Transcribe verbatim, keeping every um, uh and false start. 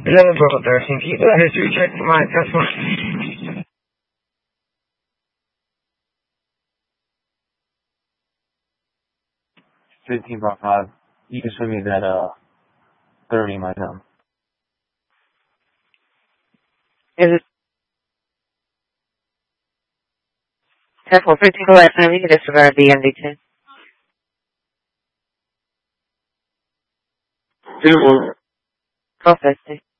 eleven twelve thirteen. Can you do that history check for my customer? fifteen point five. You can show me that, uh, thirty might come. Is it ten four fifteen? The last time you can disregard the M D ten. Two. twelve fifty.